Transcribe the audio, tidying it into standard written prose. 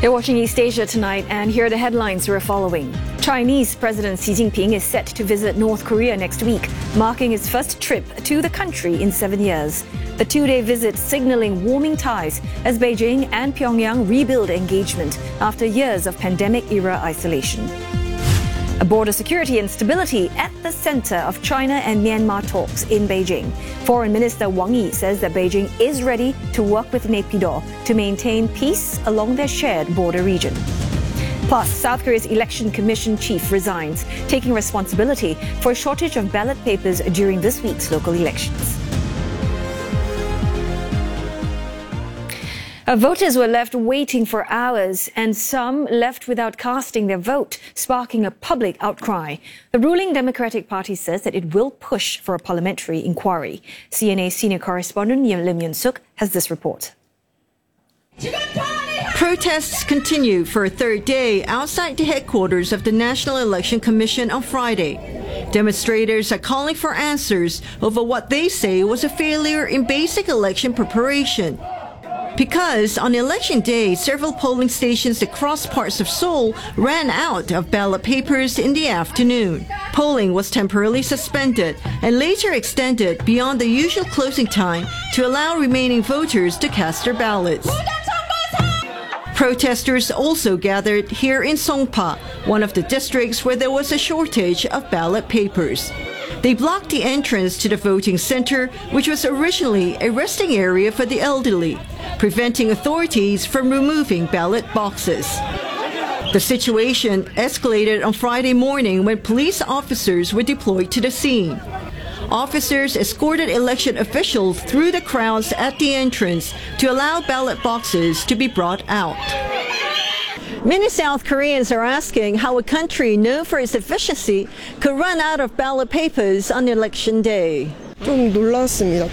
You're watching East Asia tonight, and here are the headlines we're following. Chinese President Xi Jinping is set to visit North Korea next week, marking his first trip to the country in 7 years. The two-day visit signaling warming ties as Beijing and Pyongyang rebuild engagement after years of pandemic-era isolation. A border security and stability at the center of China and Myanmar talks in Beijing. Foreign Minister Wang Yi says that Beijing is ready to work with Naypyidaw to maintain peace along their shared border region. Plus, South Korea's Election Commission chief resigns, taking responsibility for a shortage of ballot papers during this week's local elections. Voters were left waiting for hours, and some left without casting their vote, sparking a public outcry. The ruling Democratic Party says that it will push for a parliamentary inquiry. CNA senior correspondent Lim Yun-suk has this report. Protests continue for a third day outside the headquarters of the National Election Commission on Friday. Demonstrators are calling for answers over what they say was a failure in basic election preparation. Because on election day, several polling stations across parts of Seoul ran out of ballot papers in the afternoon. Polling was temporarily suspended and later extended beyond the usual closing time to allow remaining voters to cast their ballots. Protesters also gathered here in Songpa, one of the districts where there was a shortage of ballot papers. They blocked the entrance to the voting center, which was originally a resting area for the elderly, preventing authorities from removing ballot boxes. The situation escalated on Friday morning when police officers were deployed to the scene. Officers escorted election officials through the crowds at the entrance to allow ballot boxes to be brought out. Many South Koreans are asking how a country known for its efficiency could run out of ballot papers on election day. 좀 놀랐습니다.